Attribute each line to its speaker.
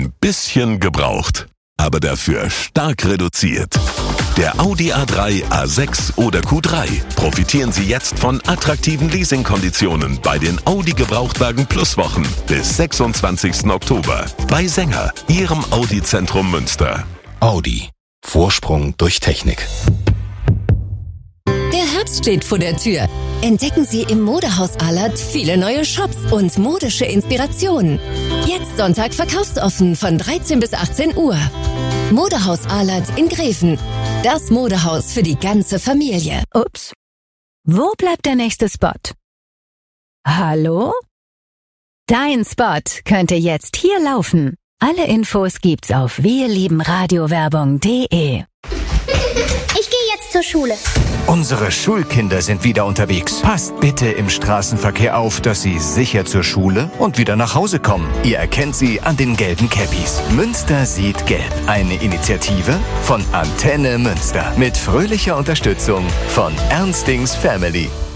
Speaker 1: ein bisschen gebraucht, aber dafür stark reduziert. Der Audi A3, A6 oder Q3. Profitieren Sie jetzt von attraktiven Leasingkonditionen bei den Audi Gebrauchtwagen Plus Wochen bis 26. Oktober. Bei Sänger, Ihrem Audi-Zentrum Münster.
Speaker 2: Audi. Vorsprung durch Technik.
Speaker 3: Der Herbst steht vor der Tür. Entdecken Sie im Modehaus Ahlert viele neue Shops und modische Inspirationen. Jetzt Sonntag verkaufsoffen von 13 bis 18 Uhr. Modehaus Ahlert in Greven. Das Modehaus für die ganze Familie.
Speaker 4: Ups. Wo bleibt der nächste Spot? Hallo? Dein Spot könnte jetzt hier laufen. Alle Infos gibt's auf wirliebenradiowerbung.de.
Speaker 5: Ich gehe jetzt zur Schule.
Speaker 6: Unsere Schulkinder sind wieder unterwegs. Passt bitte im Straßenverkehr auf, dass sie sicher zur Schule und wieder nach Hause kommen. Ihr erkennt sie an den gelben Cappies. Münster sieht gelb. Eine Initiative von Antenne Münster. Mit fröhlicher Unterstützung von Ernstings Family.